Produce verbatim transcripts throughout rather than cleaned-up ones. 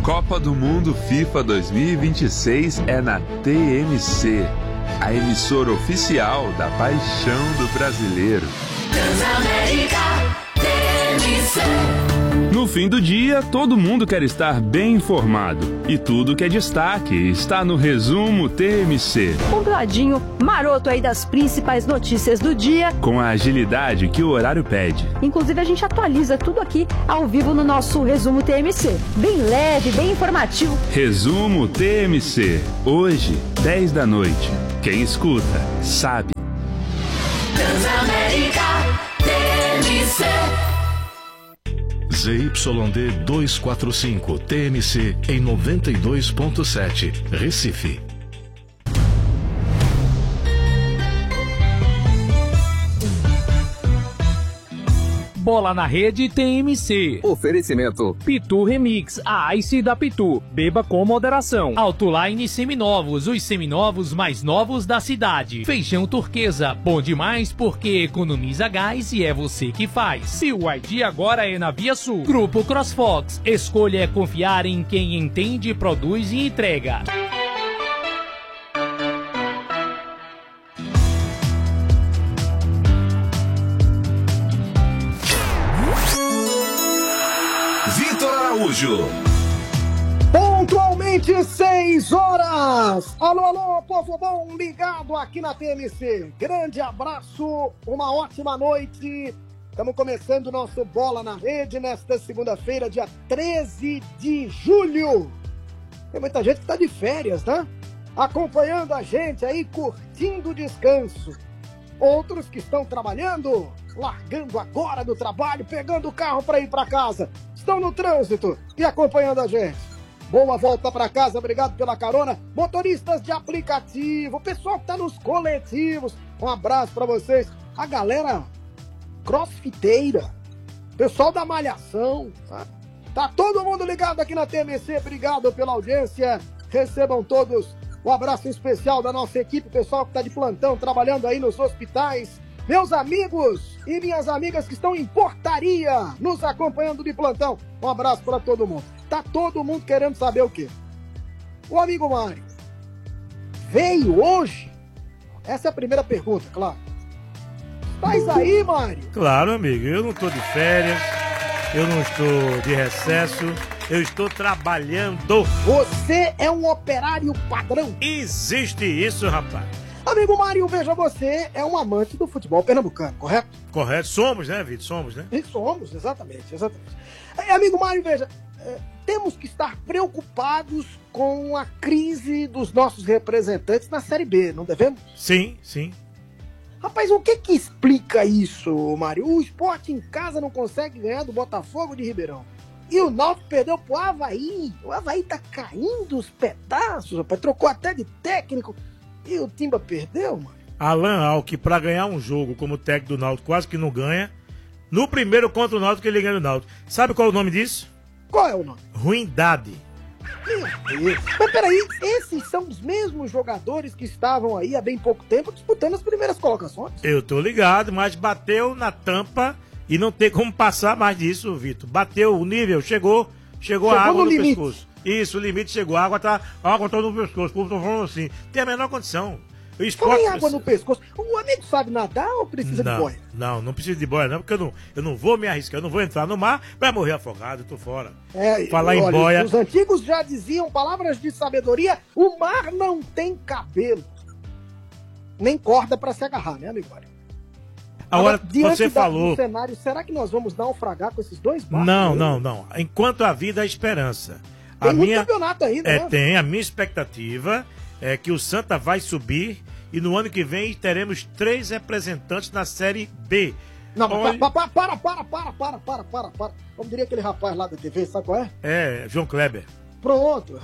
Copa do Mundo FIFA dois mil e vinte e seis é na T M C, a emissora oficial da paixão do brasileiro. Transamérica T M C. No fim do dia, todo mundo quer estar bem informado. E tudo que é destaque está no Resumo T M C. Um ladinho maroto aí das principais notícias do dia. Com a agilidade que o horário pede. Inclusive, a gente atualiza tudo aqui ao vivo no nosso Resumo T M C. Bem leve, bem informativo. Resumo T M C. Hoje, dez da noite. Quem escuta, sabe. Transamérica T M C. Z Y D duzentos e quarenta e cinco T M C em noventa e dois ponto sete, Recife. Bola na Rede T M C. Oferecimento Pitu Remix, a Ice da Pitu. Beba com moderação. Autoline Seminovos, os seminovos mais novos da cidade. Feijão Turquesa, bom demais porque economiza gás e é você que faz. E o I D agora é na Via Sul. Grupo CrossFox, escolha é confiar em quem entende, produz e entrega. Pontualmente seis horas. Alô, alô, povo bom ligado aqui na T M C. Grande abraço, uma ótima noite. Estamos começando o nosso Bola na Rede nesta segunda-feira, dia treze de julho. Tem muita gente que está de férias, né? Acompanhando a gente aí, curtindo o descanso. Outros que estão trabalhando, largando agora do trabalho, pegando o carro para ir para casa. Estão no trânsito e acompanhando a gente. Boa volta para casa, obrigado pela carona. Motoristas de aplicativo, pessoal que está nos coletivos, um abraço para vocês. A galera crossfiteira, pessoal da malhação, tá? Tá todo mundo ligado aqui na T M C, obrigado pela audiência. Recebam todos um abraço especial da nossa equipe, pessoal que está de plantão, trabalhando aí nos hospitais. Meus amigos e minhas amigas que estão em portaria, nos acompanhando de plantão. Um abraço para todo mundo. Tá todo mundo querendo saber o quê? O amigo Mário veio hoje? Essa é a primeira pergunta, claro. Estás aí, Mário? Claro, amigo. Eu não estou de férias, eu não estou de recesso, eu estou trabalhando. Você é um operário padrão? Existe isso, rapaz. Amigo Mário, veja, você é um amante do futebol pernambucano, correto? Correto. Somos, né, Vitor? Somos, né? E somos, exatamente, exatamente. É, amigo Mário, veja, é, temos que estar preocupados com a crise dos nossos representantes na Série B, não devemos? Sim, sim. Rapaz, o que que explica isso, Mário? O Sport em casa não consegue ganhar do Botafogo de Ribeirão. E o Náutico perdeu pro Avaí. O Avaí tá caindo os pedaços, rapaz. Trocou até de técnico. E o Timba perdeu, mano? Alan Alck, pra ganhar um jogo como técnico do Náutico, quase que não ganha. No primeiro contra o Náutico, ele ganha o Náutico. Sabe qual é o nome disso? Qual é o nome? Ruindade. Meu Deus. Mas peraí, esses são os mesmos jogadores que estavam aí há bem pouco tempo disputando as primeiras colocações? Eu tô ligado, mas bateu na tampa e não tem como passar mais disso, Vitor. Bateu o nível, chegou, chegou, chegou a água no, no pescoço. Isso, o limite chegou, a água tá, a água tá no pescoço, o povo tá falando assim, tem a menor condição. O esporte... Como em água no pescoço? O amigo sabe nadar ou precisa não, de boia? Não, não precisa de boia não, porque eu não, eu não vou me arriscar, eu não vou entrar no mar pra morrer afogado, eu tô fora. É, Falar olha, em boia... Os antigos já diziam, palavras de sabedoria, o mar não tem cabelo, nem corda pra se agarrar, né, amigo? Agora, Agora diante você da, falou... do cenário, será que nós vamos naufragar com esses dois barcos? Não, não, não. Enquanto a vida, há esperança. Tem a muito minha... campeonato ainda, é, né? Tem, a minha expectativa é que o Santa vai subir e no ano que vem teremos três representantes na Série B. Não, Olha... para, para, para, para, para, para, para, para, para. Como diria aquele rapaz lá da T V, sabe qual é? É, João Kleber. Pronto.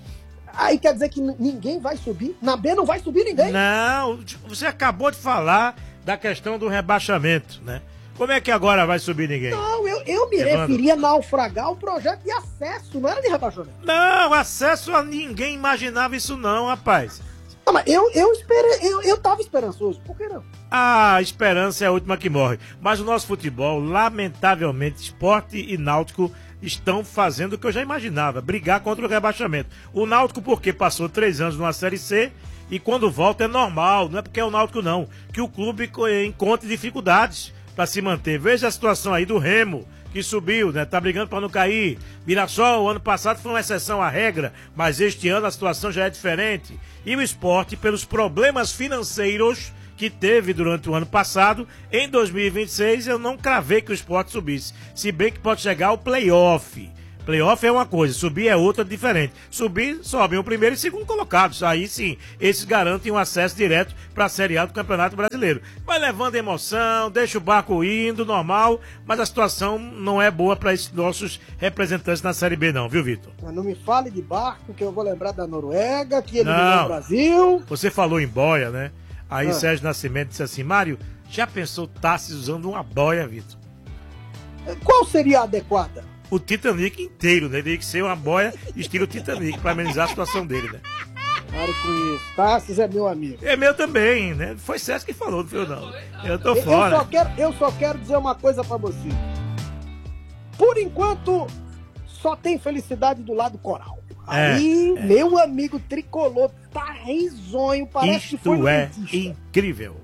Aí quer dizer que ninguém vai subir? Na B não vai subir ninguém? Não, você acabou de falar da questão do rebaixamento, né? Como é que agora vai subir ninguém? Não, eu, eu me Evandro. referia a naufragar o projeto de acesso, não era de rebaixamento. Não, acesso a ninguém imaginava isso não, rapaz. Não, mas eu, eu, esperei, eu, eu tava esperançoso, por que não? A esperança é a última que morre. Mas o nosso futebol, lamentavelmente, Sport e Náutico estão fazendo o que eu já imaginava, brigar contra o rebaixamento. O Náutico, porque passou três anos numa Série C, e quando volta é normal, não é porque é o Náutico não, que o clube encontre dificuldades para se manter. Veja a situação aí do Remo, que subiu, né? Tá brigando para não cair. Mirassol, o ano passado foi uma exceção à regra, mas este ano a situação já é diferente. E o Sport, pelos problemas financeiros que teve durante o ano passado, em dois mil e vinte e seis eu não cravei que o Sport subisse. Se bem que pode chegar ao play-off. Play-off é uma coisa, subir é outra diferente. Subir, sobem o primeiro e segundo colocados. Aí sim, esses garantem um acesso direto para a Série A do Campeonato Brasileiro. Vai levando emoção, deixa o barco indo, normal, mas a situação não é boa para esses nossos representantes na Série B não, viu, Vitor? Mas não me fale de barco, que eu vou lembrar da Noruega, que ele não, no Brasil. Você falou em boia, né? Aí ah. Sérgio Nascimento disse assim, Mário, já pensou Tassi usando uma boia, Vitor? Qual seria a adequada? O Titanic inteiro, né? Teria que ser uma boia estilo Titanic para amenizar a situação dele, né? Pare com isso. Tassis é meu amigo. É meu também, né? Foi Sérgio que falou, não foi eu não. Eu tô eu, fora. Eu só, quero, eu só quero dizer uma coisa pra você. Por enquanto, só tem felicidade do lado coral. É, Aí, é. meu amigo tricolor tá risonho, parece Isto que foi no é dentista. incrível.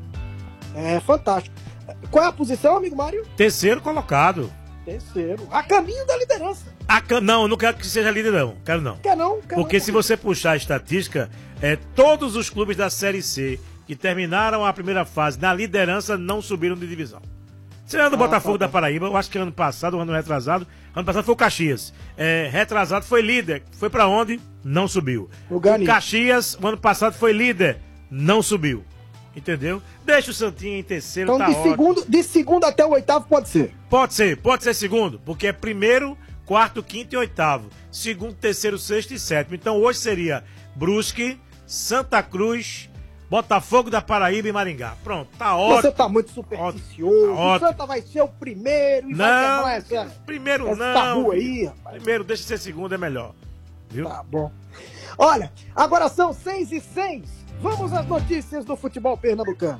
É fantástico. Qual é a posição, amigo Mário? Terceiro colocado. Terceiro. A caminho da liderança. A can... Não, não quero que seja líder, não. Quero não. Quer não? Quer Porque não. se você puxar a estatística, é, todos os clubes da Série C que terminaram a primeira fase na liderança não subiram de divisão. Tirando o Ah, Botafogo tá, da Paraíba, eu acho que ano passado, ano retrasado, ano passado foi o Caxias. É, retrasado foi líder. Foi pra onde? Não subiu. O Gani. Caxias, o ano passado foi líder. Não subiu. Entendeu? Deixa o Santinho em terceiro, Então, tá de, ótimo. segundo, de segundo até o oitavo pode ser. Pode ser, pode ser segundo, porque é primeiro, quarto, quinto e oitavo. Segundo, terceiro, sexto e sétimo. Então hoje seria Brusque, Santa Cruz, Botafogo da Paraíba e Maringá. Pronto, tá ótimo. Você tá muito supersticioso. Tá O ótimo. Santa vai ser o primeiro e vai Não, quebrar essa, primeiro esse não. tabu aí, rapaz. Primeiro, deixa ser segundo, é melhor. Viu? Tá bom. Olha, agora são seis e seis. Vamos às notícias do futebol pernambucano.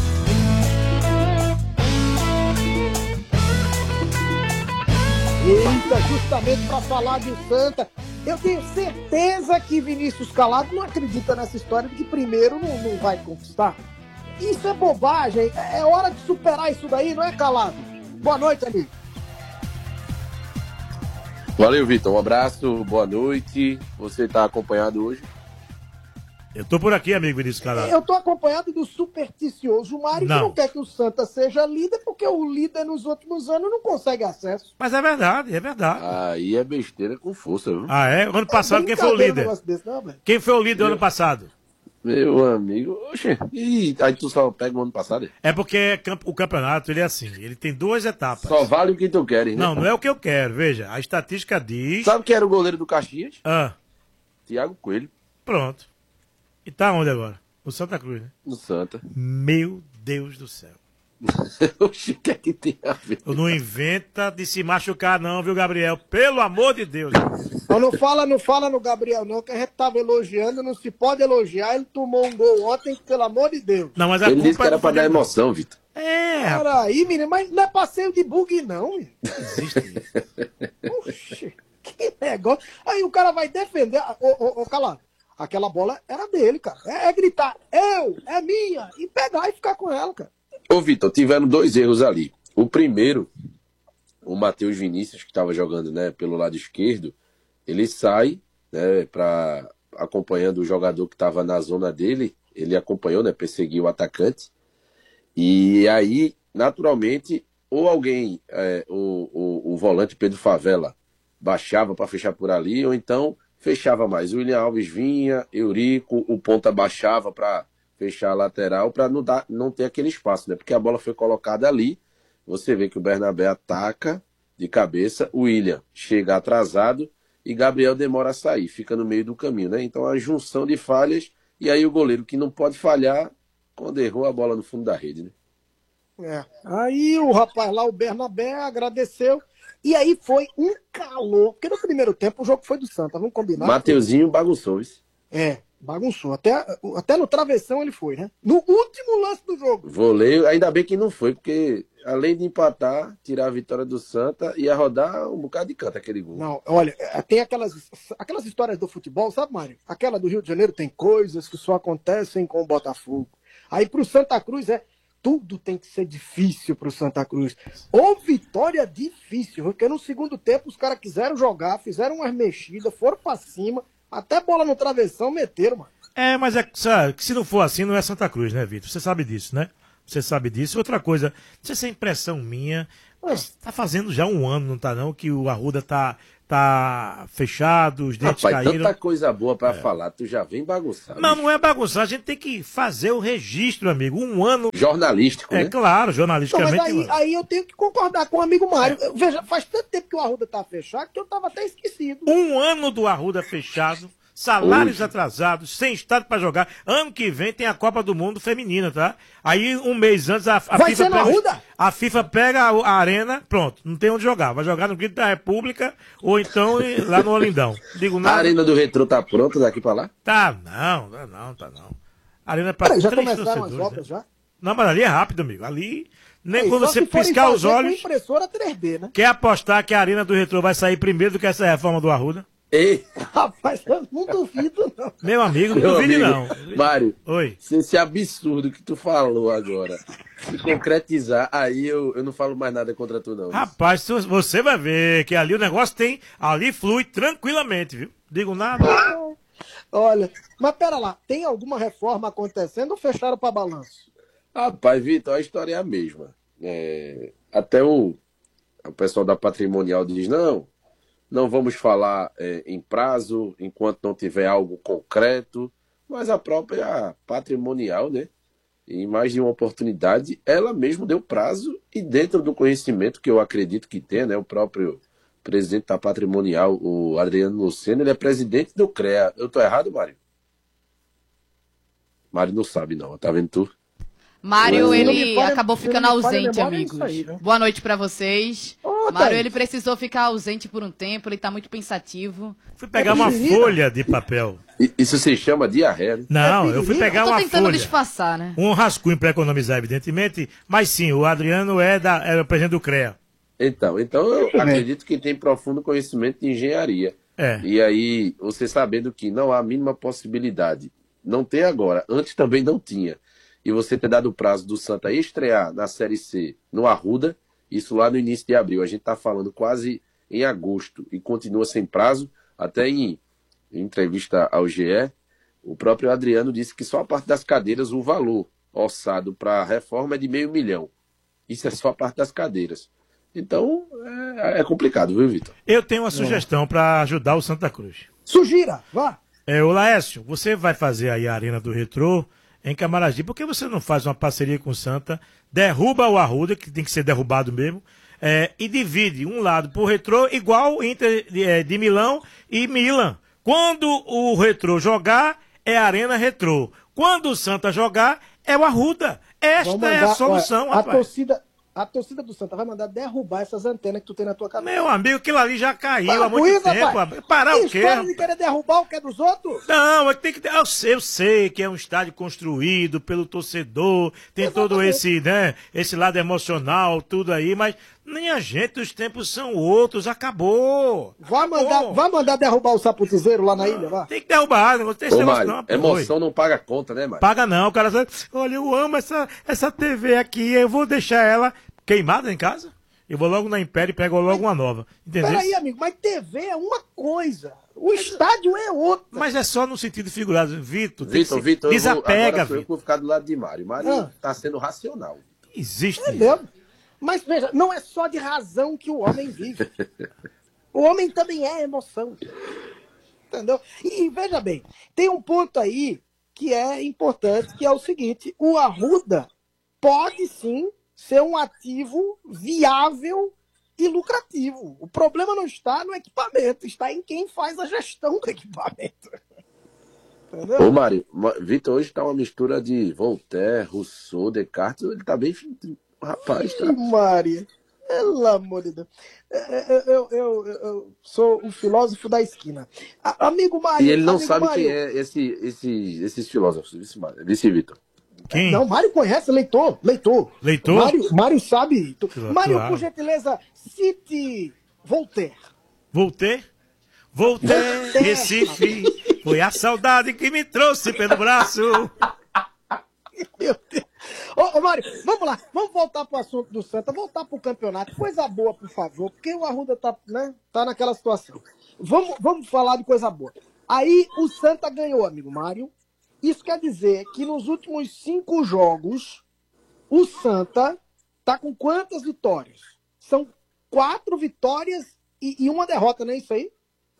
Eita, justamente para falar de Santa, eu tenho certeza que Vinícius Calado não acredita nessa história de que primeiro não, não vai conquistar. Isso é bobagem, é hora de superar isso daí, não é, Calado? Boa noite, amigo. Valeu, Vitor, um abraço, boa noite. Você está acompanhado hoje? Eu tô por aqui, amigo Vinícius Calado. Eu tô acompanhado do supersticioso Mário, que Não. não quer que o Santa seja líder, porque o líder nos últimos anos não consegue acesso. Mas é verdade, é verdade. Aí é besteira com força, viu? Ah, é? Ano passado, É quem foi o brincadeira um líder? negócio desse, não, velho? Quem foi o líder ano passado? Meu amigo, oxe, e aí tu só pega o ano passado? É porque o campeonato, ele é assim, ele tem duas etapas. Só vale o que tu queres, né? Não, não é o que eu quero, veja, a estatística diz... Sabe quem era o goleiro do Caxias? Ah, Thiago Coelho, pronto. E tá onde agora? No Santa Cruz, né? no Santa. Meu Deus do céu. Oxe, o que é que tem a ver? Não inventa de se machucar não, viu, Gabriel? Pelo amor de Deus. Não, não fala, não fala no Gabriel, não, que a gente tava elogiando, não se pode elogiar, ele tomou um gol ontem, pelo amor de Deus. Não, mas a Ele culpa disse que era é do pra dar Flamengo. emoção, Vitor. É, rapaz. Peraí, menino, mas não é passeio de bug, não, menino. Existe isso. Oxi, que negócio. Aí o cara vai defender, ô, ô, ô Calado, aquela bola era dele, cara. É, é gritar, eu, é minha, e pegar e ficar com ela, cara. Ô, Vitor, tiveram dois erros ali. O primeiro, o Matheus Vinícius, que estava jogando, né, pelo lado esquerdo, ele sai, né, pra, acompanhando o jogador que estava na zona dele, ele acompanhou, né, perseguiu o atacante, e aí, naturalmente, ou alguém, é, o, o, o volante Pedro Favela, baixava para fechar por ali, ou então fechava mais. O William Alves vinha, Eurico, o ponta baixava para fechar a lateral, para não, dar, não ter aquele espaço, né? Porque a bola foi colocada ali, você vê que o Bernabé ataca de cabeça, o William chega atrasado e Gabriel demora a sair, fica no meio do caminho, né? Então a junção de falhas, e aí o goleiro que não pode falhar, quando errou a bola no fundo da rede, né? É. Aí o rapaz lá, o Bernabé, agradeceu. E aí foi um calor. Porque no primeiro tempo o jogo foi do Santa, vamos combinar? Mateuzinho bagunçou isso. É. Bagunçou. Até, até no travessão ele foi, né? No último lance do jogo. Voleio, ainda bem que não foi, porque além de empatar, tirar a vitória do Santa, ia rodar um bocado de canto aquele gol. Não, olha, tem aquelas, aquelas histórias do futebol, sabe, Mário? Aquela do Rio de Janeiro tem coisas que só acontecem com o Botafogo. Aí pro Santa Cruz é... Tudo tem que ser difícil pro Santa Cruz. Ou vitória difícil, porque no segundo tempo os caras quiseram jogar, fizeram umas mexidas, foram pra cima, até bola no travessão meteram, mano. É, mas é sabe, que se não for assim, não é Santa Cruz, né, Vitor? Você sabe disso, né? Você sabe disso. Outra coisa, não sei se é impressão minha, mas tá fazendo já um ano, não tá não, que o Arruda tá, tá fechado, os dentes Rapaz, caíram. tanta coisa boa pra é. falar, tu já vem bagunçar. Não, bicho. Não é bagunçar, a gente tem que fazer o registro, amigo, um ano... Jornalístico, É né? claro, jornalisticamente. Então, mas aí, aí eu tenho que concordar com o amigo Mário. É. Veja, faz tanto tempo que o Arruda tá fechado que eu tava até esquecido. Um ano do Arruda fechado... Salários Hoje. atrasados, sem estado pra jogar. Ano que vem tem a Copa do Mundo feminina, tá? Aí um mês antes a, a vai FIFA ser na pega, Arruda? a FIFA pega a, a arena, pronto, não tem onde jogar. Vai jogar no Grito da República ou então lá no Olindão. Digo nada. A arena do Retrô tá pronta daqui pra lá? Tá, não, tá não, tá não. A arena é pra Peraí, já três começaram as torcedores, obras né? já? Não, mas ali é rápido, amigo. Ali, nem Aí, quando você piscar os olhos. Com impressora três D, né? Quer apostar que a arena do Retrô vai sair primeiro do que essa reforma do Arruda? Ei. Rapaz, eu não duvido, não. Meu amigo, não Meu duvide amigo, não. Mário, Oi. Se esse absurdo que tu falou agora se concretizar, aí eu, eu não falo mais nada contra tu, não. Rapaz, você vai ver que ali o negócio tem, ali flui tranquilamente, viu? Digo nada. Olha, mas pera lá, tem alguma reforma acontecendo ou fecharam pra balanço? Rapaz, Vitor, a história é a mesma. É, até o, o pessoal da Patrimonial diz, não, não vamos falar é, em prazo enquanto não tiver algo concreto, mas a própria Patrimonial, né, em mais de uma oportunidade, ela mesmo deu prazo e dentro do conhecimento que eu acredito que tem, né, o próprio presidente da Patrimonial, o Adriano Lucena, ele é presidente do CREA. Eu tô errado, Mário? Mário não sabe, não. Tá vendo tu? Mário, Se não ele me falha- acabou se não ficando me falha a ausente, memória, é amigos. isso aí, né? Boa noite pra vocês. Ô, Mário, Thaís. ele precisou ficar ausente por um tempo, ele tá muito pensativo. Fui pegar uma folha de papel. I- Isso se chama diarreia, né? Não, eu fui pegar Tô uma tentando folha. disfarçar, né? Um rascunho para economizar, evidentemente. Mas sim, o Adriano é, da, é o presidente do CREA. Então, então eu acredito que tem profundo conhecimento de engenharia. É. E aí, você sabendo que não há a mínima possibilidade, não tem agora, antes também não tinha, e você ter dado o prazo do Santa estrear na Série C no Arruda, isso lá no início de abril, a gente está falando quase em agosto, e continua sem prazo, até em, em entrevista ao G E, o próprio Adriano disse que só a parte das cadeiras, o valor orçado para a reforma é de meio milhão. Isso é só a parte das cadeiras. Então, é, é complicado, viu, Vitor? Eu tenho uma sugestão para ajudar o Santa Cruz. Sugira, vá. É, ô Laércio, você vai fazer aí a Arena do Retrô em Camaragibe. Por que você não faz uma parceria com o Santa, derruba o Arruda, que tem que ser derrubado mesmo, é, e divide um lado pro Retrô igual Inter de, é, de Milão e Milan. Quando o Retrô jogar, é a Arena Retrô. Quando o Santa jogar, é o Arruda. Esta Vamos é a mandar- solução, olha, a rapaz. torcida, a torcida do Santa vai mandar derrubar essas antenas que tu tem na tua cabeça. Meu amigo, aquilo ali já caiu Para há muito com isso, tempo. rapaz. rapaz. Parar Que o quê? história rapaz? de querer derrubar o que é dos outros? Não, é que tem que ter. Eu sei, eu sei que é um estádio construído pelo torcedor, tem todo esse, né, esse lado emocional, tudo aí, mas nem a gente, os tempos são outros, acabou. Vai mandar, vai mandar derrubar o saputizeiro lá na ilha, vá. Tem que derrubar, não tem esse Ô, negócio Mário, não. rapaz. emoção Oi. não paga conta, né, Mário? Paga não, o cara sabe, olha, eu amo essa, essa T V aqui, eu vou deixar ela queimada em casa, eu vou logo na Império e pego logo uma nova, entendeu? Peraí, amigo, mas T V é uma coisa, o estádio é outra. Mas é só no sentido figurado, Vitor, tem Vitor, que se- Vitor, eu vou, desapega, agora sou eu que Vitor. vou ficar do lado de Mário. Mário Ah. tá sendo racional. Existe. É mesmo. Mas veja, não é só de razão que o homem vive. O homem também é emoção. Entendeu? E veja bem, tem um ponto aí que é importante, que é o seguinte: o Arruda pode sim ser um ativo viável e lucrativo. O problema não está no equipamento, está em quem faz a gestão do equipamento. Entendeu? Ô, Mário, Ma- Vitor hoje tá uma mistura de Voltaire, Rousseau, Descartes. Ele tá bem. Rapaz, tá. Ih, Maria. Pelo amor de Deus. Eu, eu, eu, eu sou o filósofo da esquina. A, amigo Mário. E ele não sabe Mário, quem é esse, esse, esses filósofos, esse, esse Vitor. Quem? Não, Mário conhece, leitor, leitor. Leitor? Mário, Mário sabe. Claro. Mário, por gentileza, cite Voltaire. Voltaire? Voltaire, Recife, foi a saudade que me trouxe pelo braço. Meu Deus. Ô, ô Mário, vamos lá, vamos voltar pro assunto do Santa, voltar pro campeonato. Coisa boa, por favor, porque o Arruda tá, né, tá naquela situação. Vamos, vamos falar de coisa boa. Aí o Santa ganhou, amigo Mário. Isso quer dizer que nos últimos cinco jogos, o Santa tá com quantas vitórias? São quatro vitórias e, e uma derrota, não é isso aí?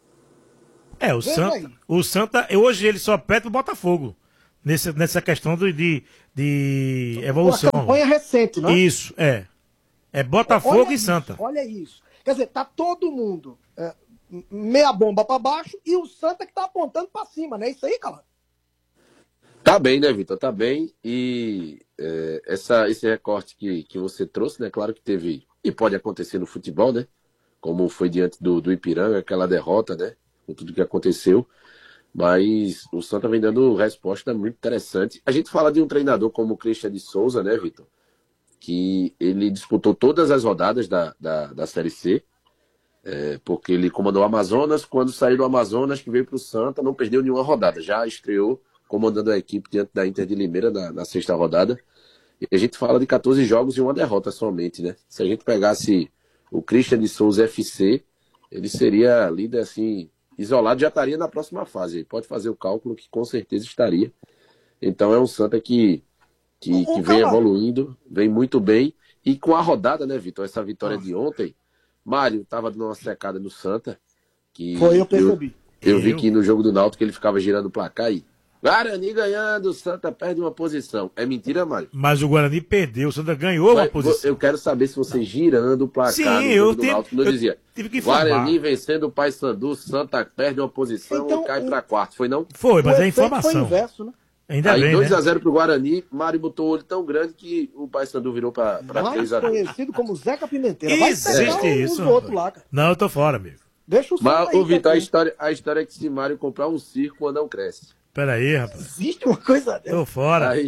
É, o Veja Santa, aí. o Santa, hoje ele só perde o Botafogo. Nesse, nessa questão do, de, de evolução. Uma campanha recente, não é? Isso, é. É Botafogo Olha e isso, Santa. Olha isso. Quer dizer, tá todo mundo é, meia bomba pra baixo e o Santa que tá apontando pra cima, não é isso aí, cara? Tá bem, né, Vitor? Tá bem. E é, essa, esse recorte que, que você trouxe, né? Claro que teve, e pode acontecer no futebol, né? Como foi diante do, do Ipiranga, aquela derrota, né? Com tudo que aconteceu. Mas o Santa vem dando resposta muito interessante. A gente fala de um treinador como o Christian de Souza, né, Vitor? Que ele disputou todas as rodadas da, da, da Série C, é, porque ele comandou o Amazonas. Quando saiu do Amazonas, que veio para o Santa, não perdeu nenhuma rodada. Já estreou comandando a equipe diante da Inter de Limeira na, na sexta rodada. E a gente fala de quatorze jogos e uma derrota somente, né? Se a gente pegasse o Christian de Souza F C, ele seria líder assim... isolado, já estaria na próxima fase. Pode fazer o cálculo que com certeza estaria. Então é um Santa que, que, que vem evoluindo, vem muito bem. E com a rodada, né, Vitor? Essa vitória de ontem, Mário estava dando uma secada no Santa. Que Foi, eu percebi. Eu, eu Eu? vi que no jogo do Náutico ele ficava girando o placar e Guarani ganhando, o Santa perde uma posição. É mentira, Mário? Mas o Guarani perdeu, o Santa ganhou uma Mas, posição. eu quero saber se você girando o placar Sim, no jogo eu do tive- Náutico, não eu dizia tive que informar. Guarani vencendo o Paysandu, Santa perde uma posição Então, e cai o- para quarto. Foi não? Foi, mas O é efeito Foi informação. inverso, né? Ainda Aí bem, dois a né? zero pro Guarani, Mário botou o olho tão grande que o Paysandu virou para Mais três a dois. conhecido como Zeca Pimenteira. Vai Existe pegar os isso, outros rapaz. lá, cara. Não, eu tô fora, amigo. Deixa o Santa Mas, aí, ô Vitor, a quietinho. história, a história é que se Mário comprar um circo, o anão cresce. Pera aí, rapaz. Existe uma coisa dessa. Tô fora. Aí,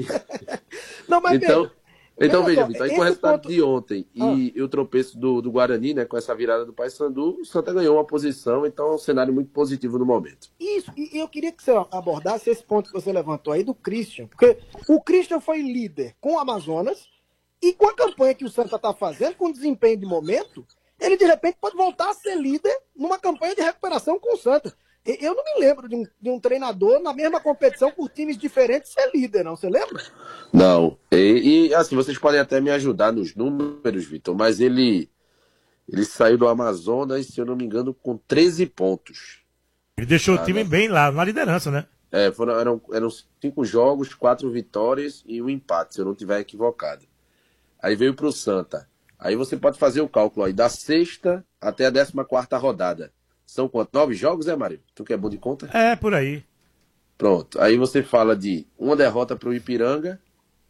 Não, mas então, veja, então veja veja, só, Vitor, aí esse com o resultado ponto- de ontem e, e o tropeço do, do Guarani, né, com essa virada do Paysandu, o Santa ganhou uma posição, então é um cenário muito positivo no momento. Isso, e e eu queria que você abordasse esse ponto que você levantou aí do Christian, porque o Christian foi líder com o Amazonas e com a campanha que o Santa está fazendo, com o desempenho de momento, ele de repente pode voltar a ser líder numa campanha de recuperação com o Santa. E- Eu não me lembro de um, de um treinador na mesma competição por times diferentes ser líder, não, você lembra? Não, e, e, assim, vocês podem até me ajudar nos números, Vitor, mas ele, ele saiu do Amazonas, se eu não me engano, com treze pontos. Ele deixou Ah, o time né? bem lá, na liderança, né? É, foram, eram, eram cinco jogos, quatro vitórias e um empate, se eu não estiver equivocado. Aí veio pro Santa. Aí você pode fazer o cálculo aí, da sexta até a décima quarta rodada. São quantos? Nove jogos, é, Mário? Tu que é bom de conta? É, por aí. Pronto. Aí você fala de uma derrota pro Ipiranga,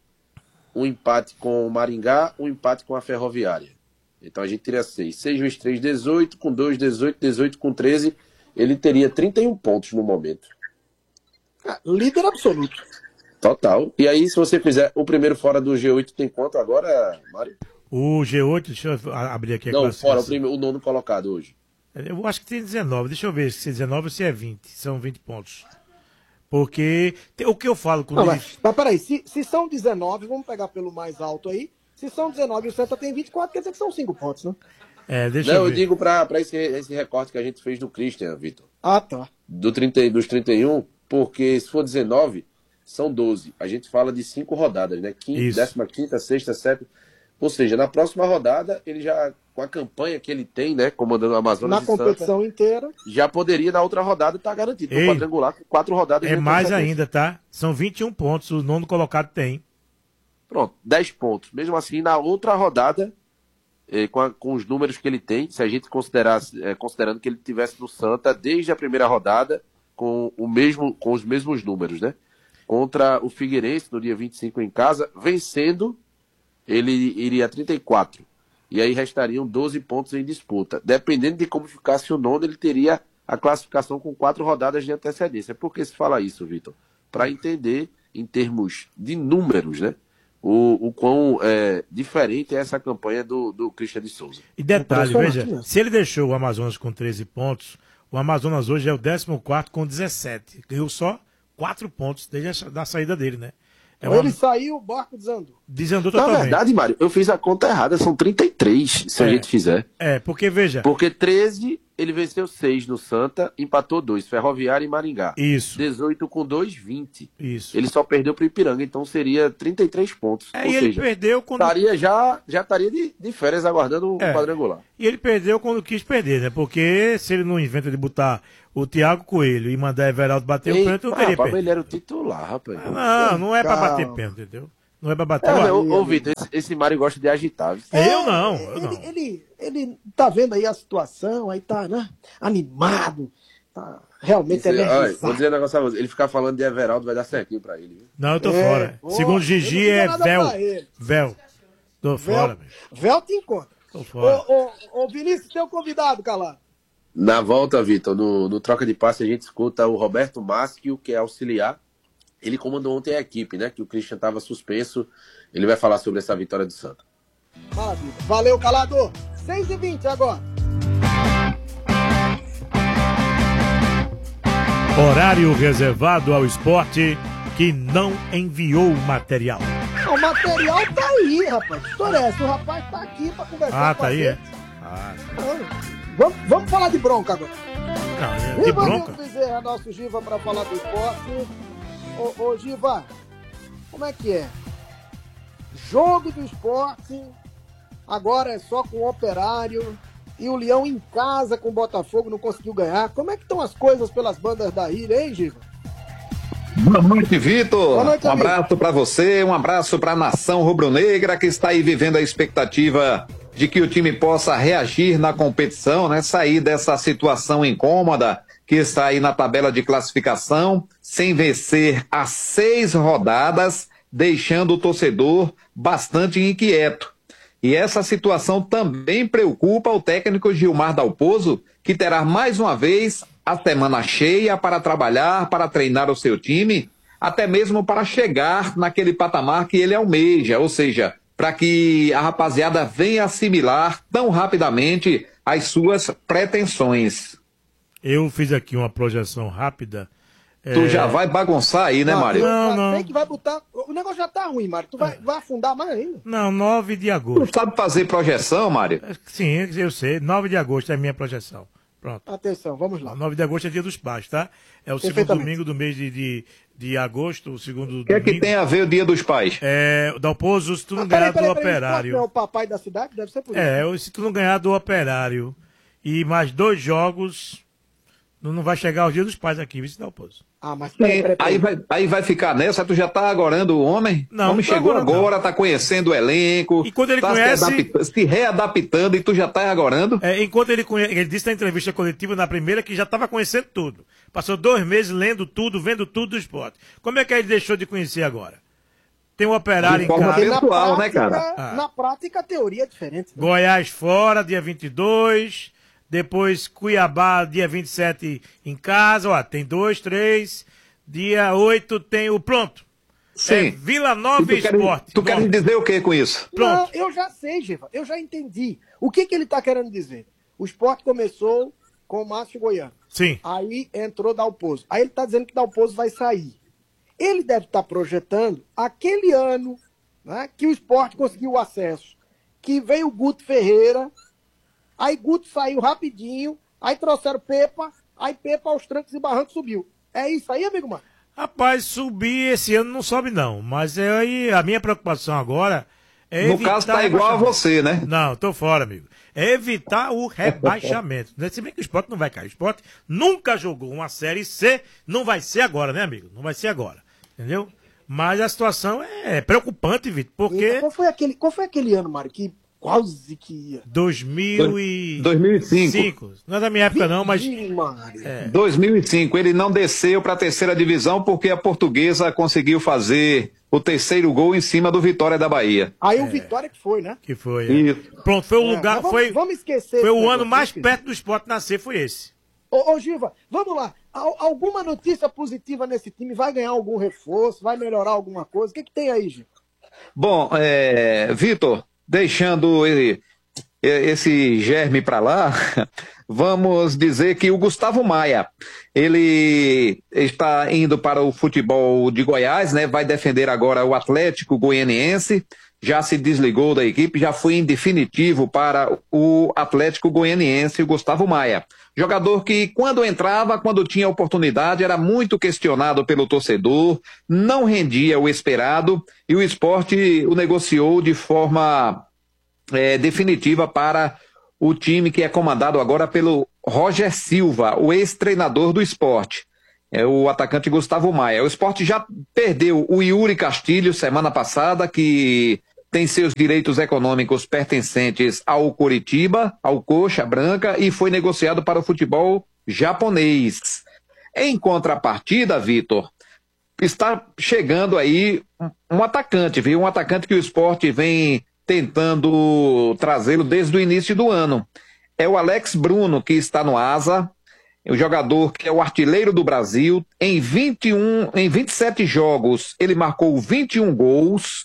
um empate com o Maringá, um empate com a Ferroviária. Então a gente tira seis. seis vezes três, dezoito, com dois, dezoito, dezoito com treze. Ele teria trinta e um pontos no momento. Ah, líder absoluto. Total. E aí, se você fizer o primeiro fora do G oito, tem quanto agora, Mário? O G oito, deixa eu a- abrir aqui a Não, classificação. fora o, primeiro, o nono colocado hoje. Eu acho que tem dezenove. Deixa eu ver se é dezenove ou se é vinte. São vinte pontos. Porque tem- o que eu falo com Não, o mas, mas peraí, se, se são dezenove, vamos pegar pelo mais alto aí. Se são dezenove e o Santa tem vinte e quatro, quer dizer que são cinco pontos, né? É, deixa Não, eu eu ver. digo para esse, esse recorte que a gente fez do Christian, Vitor. Ah, tá. Do trinta, dos trinta e um, porque se for dezenove, são doze. A gente fala de cinco rodadas, né? Quinta, Isso. décima quinta, sexta, sétima. Ou seja, na próxima rodada, ele já, com a campanha que ele tem, né? Comandando o Amazonas Na e Santa, competição inteira. já poderia na outra rodada estar garantido. Ei, No quadrangular, com quatro rodadas. É de mais antecedência. ainda, tá? São vinte e um pontos. O nono colocado tem. Pronto, dez pontos. Mesmo assim, na outra rodada, eh, com, a- com os números que ele tem, se a gente considerasse, eh, considerando que ele tivesse no Santa desde a primeira rodada, com, o mesmo, com os mesmos números, né? Contra o Figueirense, no dia vinte e cinco em casa, vencendo, ele iria a trinta e quatro. e aí restariam doze pontos em disputa. Dependendo de como ficasse o nono, ele teria a classificação com quatro rodadas de antecedência. Por que se fala isso, Vitor? Para entender, em termos de números, né, o, o quão é, diferente é essa campanha do, do Christian de Souza. E detalhe, veja, se ele deixou o Amazonas com treze pontos, o Amazonas hoje é o décimo quarto com dezessete. Ganhou só quatro pontos desde a da saída dele, né? É uma... Ele saiu, o barco desandou. Desandou Na totalmente. verdade, Mário, eu fiz a conta errada, são trinta e três, se É. a gente fizer. É, porque veja... Porque treze, ele venceu seis no Santa, empatou dois, Ferroviária e Maringá. Isso. dezoito com dois, vinte. Isso. Ele só perdeu pro Ipiranga, então seria trinta e três pontos. É, Ou e ele seja, perdeu quando... estaria já, já estaria de, de férias aguardando o É. quadrangular. E ele perdeu quando quis perder, né? Porque se ele não inventa de botar o Thiago Coelho e mandar Everaldo bater Ei, o pênalti, não teria rapaz, perdido. ele era o titular, rapaz. Não, não é pra Calma. bater pênalti, entendeu? Não é pra bater. É, Ué, ô, ô Vitor, esse, esse Mário gosta de agitar. viu? eu não, eu ele, não. Ele, ele tá vendo aí a situação, aí tá, né, animado, tá realmente Esse- olha, vou energizado. dizer um negócio a você. Ele ficar falando de Everaldo vai dar certinho pra ele. Viu? Não, eu tô É, fora. pô, Segundo eu Gigi não digo é nada véu. pra ele. Véu. Tô fora, Vel, bicho. Vel te encontra. Tô fora. Ô, ô, ô, Vinícius, teu convidado, Calado. Na volta, Vitor, no, no troca de passe, a gente escuta o Roberto Maschio, que é auxiliar. Ele comandou ontem a equipe, né? Que o Christian estava suspenso. Ele vai falar sobre essa vitória do Santa. Maravilha. Valeu, Calado. seis e vinte agora. Horário reservado ao esporte que não enviou material. O material tá aí, rapaz. Que história é essa? O rapaz tá aqui pra conversar Ah, com tá a aí, é? gente. Ah, Vamos, vamos falar de bronca agora. não, de Ivanildo bronca. Bezerra, nosso Giva, para falar do esporte. Ô, ô, Giva, como é que é? Jogo do esporte, agora é só com o Operário, e o Leão em casa com o Botafogo não conseguiu ganhar. Como é que estão as coisas pelas bandas da ilha, hein, Giva? Boa noite, Vitor. Boa noite, um amigo. abraço para você, um abraço para a nação rubro-negra que está aí vivendo a expectativa de que o time possa reagir na competição, né? Sair dessa situação incômoda que está aí na tabela de classificação, sem vencer há seis rodadas, deixando o torcedor bastante inquieto. E essa situação também preocupa o técnico Gilmar Dalpozo, que terá mais uma vez a semana cheia para trabalhar, para treinar o seu time, até mesmo para chegar naquele patamar que ele almeja, ou seja, para que a rapaziada venha assimilar tão rapidamente as suas pretensões. Eu fiz aqui uma projeção rápida. Tu é, já vai bagunçar aí, né, Mário? eu Não, já não. sei que vai botar... O negócio já tá ruim, Mário. Tu vai, vai afundar mais ainda. Não, nove de Tu agosto. sabe fazer projeção, Mário? Sim, eu sei. nove de agosto é a minha projeção. Pronto. Atenção, vamos lá. nove de agosto é dia dos pais, tá? É o segundo Perfeitamente. domingo do mês de, de, de agosto, o segundo O que é domingo. que tem a ver o Dia dos Pais? É, o Dalpozo, se tu não Ah, ganhar peraí, do peraí, peraí, Operário. Não é o papai da cidade? Deve ser por isso. É, se tu não ganhar do Operário e mais dois jogos, não, não vai chegar o dia dos pais aqui, viu, Dalpozo? Ah, mas peraí, peraí, peraí. Aí vai, aí vai ficar nessa, tu já tá agorando o homem? Não, o homem não tô chegou agorando, agora, tá conhecendo o elenco. E quando ele tá conhece- Se, adapta- se readaptando e tu já tá agorando? É, enquanto ele conhece, ele disse na entrevista coletiva, na primeira, que já estava conhecendo tudo. Passou dois meses lendo tudo, vendo tudo do esporte. Como é que ele deixou de conhecer agora? Tem um Operário De em forma casa. Porque na virtual, né, prática, cara? Ah. Na prática, a teoria é diferente. né? Goiás fora, dia vinte e dois. Depois Cuiabá, dia vinte e sete em casa. Ó, tem dois, três. Dia oito tem o pronto. Sim. É Vila Nova E tu queres- Esporte. Tu queres Bom, dizer o que com isso? Pronto. Não, eu já sei, Giva. Eu já entendi. O que, que ele está querendo dizer? O esporte começou com o Márcio Goiano. Sim. Aí entrou Dalpozo. Aí ele está dizendo que Dalpozo vai sair. Ele deve estar projetando aquele ano, né, que o esporte conseguiu o acesso, que veio o Guto Ferreira, aí Guto saiu rapidinho, aí trouxeram Pepa, aí Pepa aos trancos e barrancos subiu. É isso aí, amigo Marcos? Rapaz, subir esse ano não sobe não. Mas é aí a minha preocupação agora é No evitar caso, tá igual a rebaixamento. você, né? Não, tô fora, amigo. É evitar o rebaixamento. Né? Se bem que o esporte não vai cair. O esporte nunca jogou uma Série C, não vai ser agora, né, amigo? Não vai ser agora. Entendeu? Mas a situação é preocupante, Vitor, porque... Qual foi aquele, qual foi aquele ano, Mário, que Quase que ia. dois mil e... dois mil e cinco. Não é da minha época não, mas... É. dois mil e cinco, ele não desceu para a terceira divisão porque a Portuguesa conseguiu fazer o terceiro gol em cima do Vitória da Bahia. Aí é. o Vitória que foi, né? Que foi, é. Pronto, foi o é, lugar, vamos, foi, vamos esquecer foi o ano mais aqui. Perto do Sport nascer, foi esse. Ô, ô Giva, vamos lá. Alguma notícia positiva nesse time? Vai ganhar algum reforço? Vai melhorar alguma coisa? O que, que tem aí, Giva? Bom, é, Vitor, deixando ele... esse germe para lá, vamos dizer que o Gustavo Maia, ele está indo para o futebol de Goiás, né? Vai defender agora o Atlético Goianiense, já se desligou da equipe, já foi em definitivo para o Atlético Goianiense, o Gustavo Maia. Jogador que, quando entrava, quando tinha oportunidade, era muito questionado pelo torcedor, não rendia o esperado, e o Sport o negociou de forma... É, definitiva para o time que é comandado agora pelo Roger Silva, o ex-treinador do Sport. É o atacante Gustavo Maia. O Sport já perdeu o Yuri Castilho semana passada, que tem seus direitos econômicos pertencentes ao Coritiba, ao Coxa Branca, e foi negociado para o futebol japonês. Em contrapartida, Vitor, está chegando aí um atacante, viu? Um atacante que o Sport vem tentando trazê-lo desde o início do ano. É o Alex Bruno, que está no Asa, o jogador que é o artilheiro do Brasil. Em, vinte e um, em vinte e sete jogos, ele marcou vinte e um gols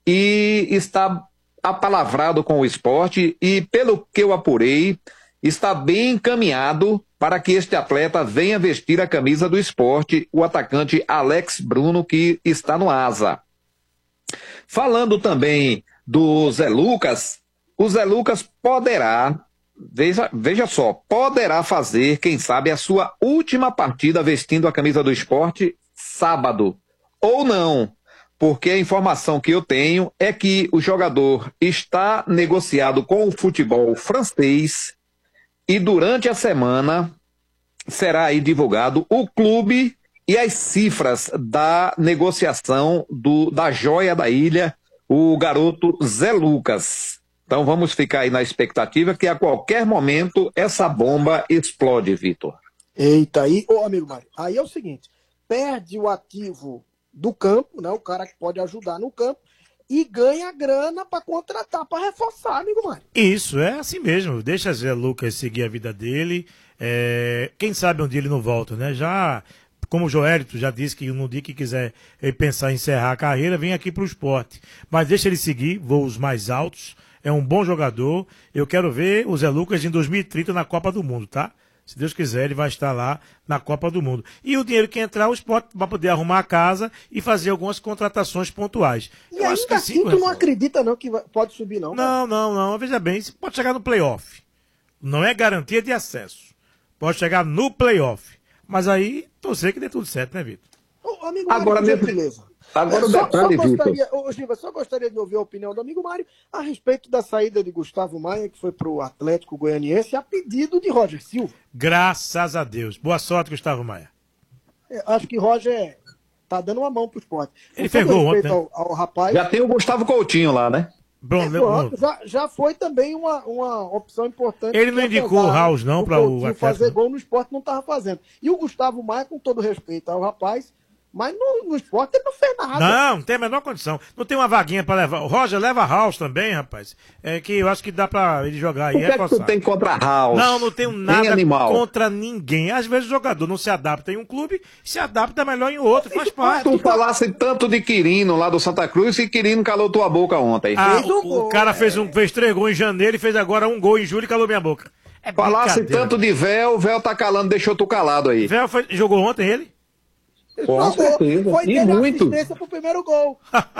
e está apalavrado com o Sport e, pelo que eu apurei, está bem encaminhado para que este atleta venha vestir a camisa do Sport, o atacante Alex Bruno, que está no Asa. Falando também do Zé Lucas, o Zé Lucas poderá, veja, veja só, poderá fazer, quem sabe, a sua última partida vestindo a camisa do Sport sábado, ou não, porque a informação que eu tenho é que o jogador está negociado com o futebol francês e durante a semana será aí divulgado o clube e as cifras da negociação do, da joia da ilha, o garoto Zé Lucas. Então vamos ficar aí na expectativa que a qualquer momento essa bomba explode, Vitor. Eita, aí, ô amigo Mário, aí é o seguinte, perde o ativo do campo, né, o cara que pode ajudar no campo, e ganha grana para contratar, para reforçar, amigo Mário. Isso, é assim mesmo, deixa Zé Lucas seguir a vida dele, é... quem sabe um dia ele não volta, né, já... Como o Joelito já disse que no dia que quiser ele pensar em encerrar a carreira, vem aqui para o esporte. Mas deixa ele seguir, voos mais altos, é um bom jogador. Eu quero ver o Zé Lucas em dois mil e trinta na Copa do Mundo, tá? Se Deus quiser, ele vai estar lá na Copa do Mundo. E o dinheiro que entrar, o esporte vai poder arrumar a casa e fazer algumas contratações pontuais. E Eu acho que assim, tu não acredita não que pode subir não? Não, não, não. Veja bem, você pode chegar no playoff. Não é garantia de acesso. Pode chegar no playoff. Mas aí, torcer que dê tudo certo, né, Vitor? Ô, amigo Agora Mário, mesmo, beleza. Agora é, o só, detalhe, só gostaria, Vitor. ô, Giva, só gostaria de ouvir a opinião do amigo Mário a respeito da saída de Gustavo Maia, que foi para o Atlético Goianiense, a pedido de Roger Silva. Graças a Deus. Boa sorte, Gustavo Maia. É, acho que Roger tá dando uma mão pro esporte. Ele pegou ontem, né? ao, ao rapaz. Já tem o Gustavo Coutinho lá, né? É, pronto, já, já foi também uma, uma opção importante. Ele não indicou o Raus, não, para o Atlético. Fazer gol no esporte não estava fazendo. E o Gustavo Maia, com todo respeito ao rapaz, mas no, no esporte ele não fez nada. Não, não tem a menor condição. Não tem uma vaguinha para levar. O Roger leva Raus também, rapaz. É que eu acho que dá para ele jogar aí. O que é que tu tem contra Raus? Não, não tenho nada animal. contra ninguém. Às vezes o jogador não se adapta em um clube, se adapta melhor em outro, faz parte. Tu falasse tanto de Quirino lá do Santa Cruz e Quirino calou tua boca ontem. Ah, o, o cara fez, um, fez três gols em janeiro e fez agora um gol em julho e calou minha boca. É falasse tanto de Véu, o Véu tá calando, deixou tu calado aí. Véu foi, jogou ontem ele? Com certeza. Foi e muito. assistência pro primeiro gol.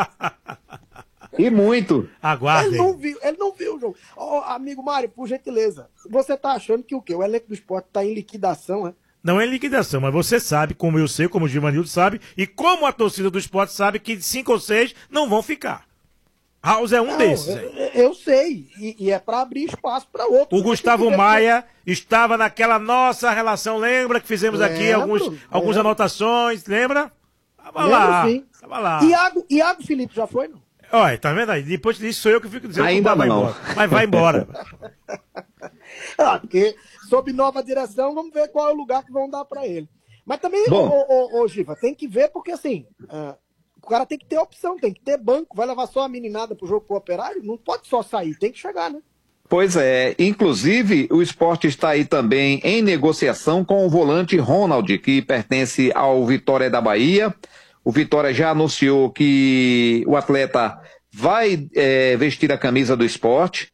E muito. Aguardem. Ele não viu, ele não viu o jogo. Oh, amigo Mário, por gentileza, você tá achando que o quê? O elenco do esporte tá em liquidação, é? Não é liquidação, mas você sabe, como eu sei, como o Givanildo sabe, e como a torcida do esporte sabe que cinco ou seis não vão ficar. Raus é um não, desses. Eu, eu sei, e, e é para abrir espaço para outro. O Gustavo Maia estava naquela nossa relação, lembra que fizemos lembro, aqui alguns, lembro. algumas anotações, lembra? Tava lembro, lá, sim. tava lá. Iago, Iago Felipe já foi, não? Olha, tá vendo aí? Depois disso sou eu que fico dizendo Ainda que o Cuiabá vai não. embora. Mas vai embora. Ah, porque sob nova direção, vamos ver qual é o lugar que vão dar pra ele. Mas também, Bom. ô, ô, ô, Giva, tem que ver porque assim, ah, o cara tem que ter opção, tem que ter banco. Vai levar só a meninada pro jogo com o Operário? Não pode só sair, tem que chegar, né? Pois é, inclusive o Sport está aí também em negociação com o volante Ronald, que pertence ao Vitória da Bahia. O Vitória já anunciou que o atleta vai é, vestir a camisa do Sport.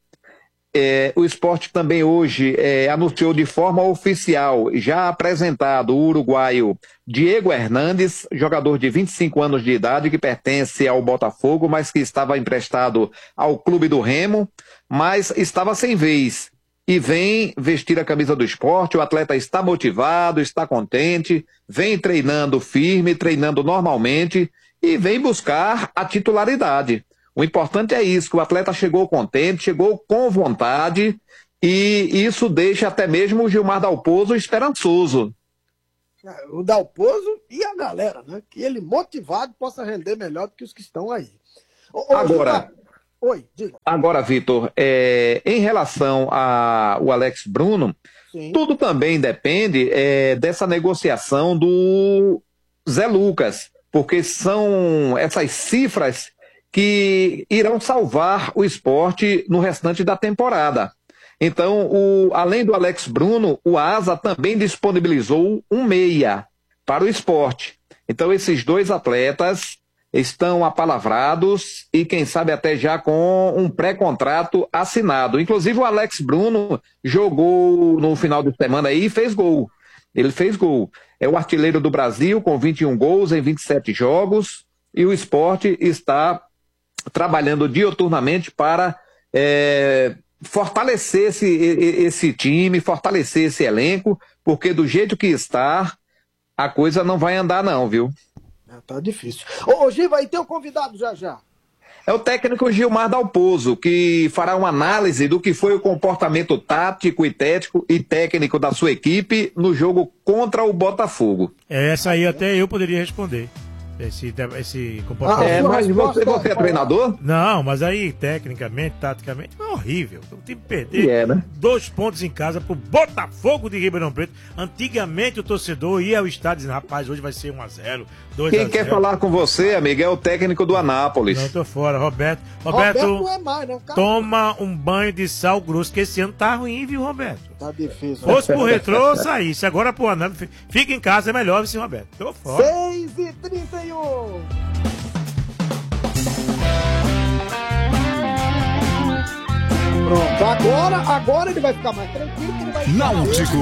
É, o Sport também hoje é, anunciou de forma oficial, já apresentado, o uruguaio Diego Hernandes, jogador de vinte e cinco anos de idade, que pertence ao Botafogo, mas que estava emprestado ao Clube do Remo, mas estava sem vez. E vem vestir a camisa do Sport. O atleta está motivado, está contente, vem treinando firme, treinando normalmente e vem buscar a titularidade. O importante é isso, que o atleta chegou contente, chegou com vontade, e isso deixa até mesmo o Gilmar Dalpozo esperançoso. O Dalpozo e a galera, né? Que ele motivado possa render melhor do que os que estão aí. Ô, ô, Agora, Gilmar, oi, diga. agora, Vitor, é, em relação ao Alex Bruno, Sim. tudo também depende é, dessa negociação do Zé Lucas, porque são essas cifras que irão salvar o esporte no restante da temporada. Então, o, além do Alex Bruno, o Asa também disponibilizou um meia para o esporte. Então, esses dois atletas estão apalavrados e, quem sabe, até já com um pré-contrato assinado. Inclusive, o Alex Bruno jogou no final de semana aí e fez gol. Ele fez gol. É o artilheiro do Brasil, com vinte e um gols em vinte e sete jogos, e o esporte está trabalhando diuturnamente para é, fortalecer esse, esse time, fortalecer esse elenco, porque do jeito que está, a coisa não vai andar não, viu? É, tá difícil. Ô, ô Giva, aí tem um convidado já já. É o técnico Gilmar Dalpozo, que fará uma análise do que foi o comportamento tático e técnico e técnico da sua equipe no jogo contra o Botafogo. Essa aí até eu poderia responder. Esse, esse comportamento. Ah, é, mas você, você é treinador? Não, mas aí, tecnicamente, taticamente, é horrível. O time perder é, né? dois pontos em casa pro Botafogo de Ribeirão Preto. Antigamente o torcedor ia ao estádio dizendo, rapaz, hoje vai ser um a zero, dois a zero. Quem quer falar com você, amigo, é o técnico do Anápolis. Não, tô fora, Roberto. Roberto, Roberto não é mais, não. Cara. Toma um banho de sal grosso, que esse ano tá ruim, viu, Roberto? Tá difícil. Fosse pro Retrô, saísse. Agora pro Anápolis, fica em casa, é melhor, viu, Roberto? Tô fora. seis e trinta e um. Pronto, agora, agora ele vai ficar mais tranquilo, que ele vai... Náutico.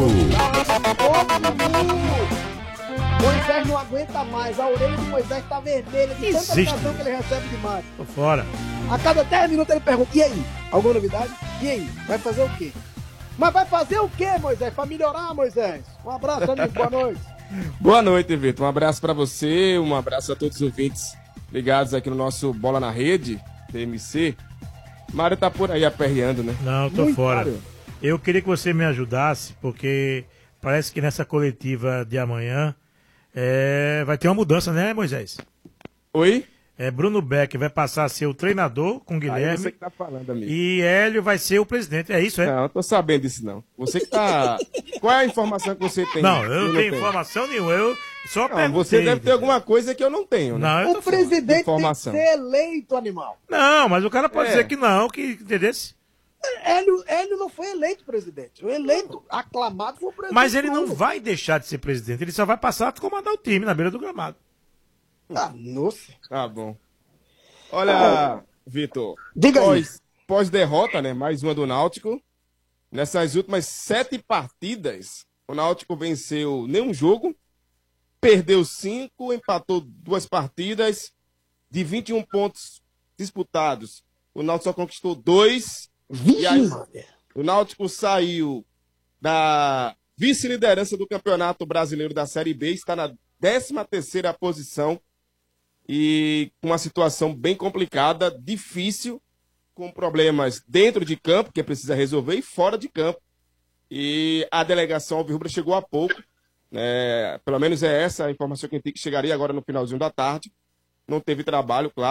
Moisés não aguenta mais, a orelha do Moisés tá vermelha de tanta ligação que ele recebe de Márcio. Tô fora. A cada dez minutos ele pergunta, e aí, alguma novidade? E aí, vai fazer o quê? Mas vai fazer o quê, Moisés? Pra melhorar, Moisés? Um abraço, amigo, boa noite. Boa noite, Vitor. Um abraço pra você, um abraço a todos os ouvintes ligados aqui no nosso Bola na Rede, T M C. Mário tá por aí aperreando, né? Não, tô Muito fora. Mário. Eu queria que você me ajudasse, porque parece que nessa coletiva de amanhã é, vai ter uma mudança, né, Moisés? Oi? É, Bruno Beck vai passar a ser o treinador com Guilherme. Aí você que tá falando, amigo. E Hélio vai ser o presidente. É isso, é? Não, eu tô sabendo disso, não. Você que tá... Qual é a informação que você tem? Não, eu não tenho informação nenhuma. Eu só não, perguntei. Você deve ter alguma coisa que eu não tenho, né? Não, eu o presidente tem que ser eleito, animal. Não, mas o cara pode é. dizer que não, que entendeu? Hélio, Hélio não foi eleito presidente. O eleito, aclamado, foi o presidente. Mas ele não vai deixar de ser presidente. Ele só vai passar a comandar o time na beira do gramado. Ah, nossa. Tá bom. Olha, ah, Vitor, diga pós, aí. Pós-derrota, né? Mais uma do Náutico. Nessas últimas sete partidas, o Náutico venceu nenhum jogo, perdeu cinco, empatou duas partidas. De vinte e um pontos disputados, o Náutico só conquistou dois. Vixe, e aí, o Náutico saiu da vice-liderança do Campeonato Brasileiro da Série B, está na décima terceira posição. E com uma situação bem complicada, difícil, com problemas dentro de campo, que precisa resolver, e fora de campo. E a delegação alvirrubra chegou há pouco, né? Pelo menos é essa a informação que a gente chegaria agora no finalzinho da tarde. Não teve trabalho, claro,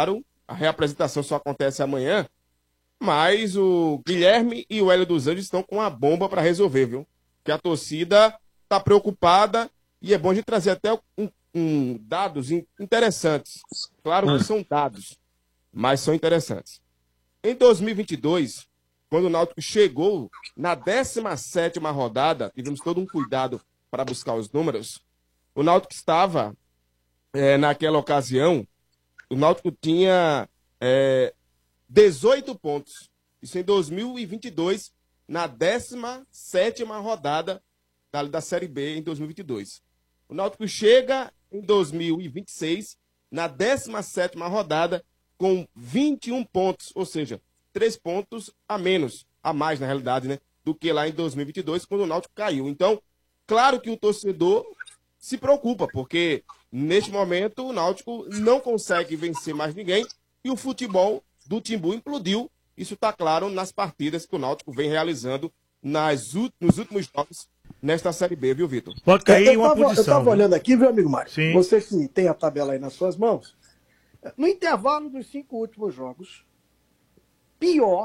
a reapresentação só acontece amanhã, mas o Guilherme e o Hélio dos Anjos estão com uma bomba para resolver, viu? Que a torcida está preocupada e é bom a gente trazer até um, um, dados interessantes. Claro que são dados, mas são interessantes. Em dois mil e vinte e dois, quando o Náutico chegou na décima sétima rodada, tivemos todo um cuidado para buscar os números, o Náutico estava, é, naquela ocasião, o Náutico tinha é, dezoito pontos. Isso em dois mil e vinte e dois, na décima sétima rodada da, da Série B em dois mil e vinte e dois. O Náutico chega em dois mil e vinte e seis, na décima sétima rodada, com vinte e um pontos, ou seja, três pontos a menos, a mais na realidade, né, do que lá em dois mil e vinte e dois, quando o Náutico caiu. Então, claro que o torcedor se preocupa, porque neste momento o Náutico não consegue vencer mais ninguém e o futebol do Timbu implodiu. Isso está claro nas partidas que o Náutico vem realizando nas, nos últimos jogos nesta Série B, viu, Vitor? Pode cair eu uma tava, posição. Eu estava olhando aqui, viu, amigo Mário? Sim. Você que tem a tabela aí nas suas mãos. No intervalo dos cinco últimos jogos, pior